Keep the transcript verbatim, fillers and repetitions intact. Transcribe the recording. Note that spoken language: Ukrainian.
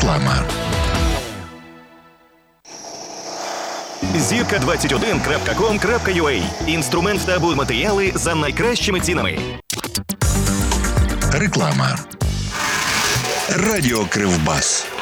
Реклама. зірка двадцять один крапка ком крапка ю а. Інструмент та будматеріали за найкращими цінами. Реклама. Радіо Кривбас.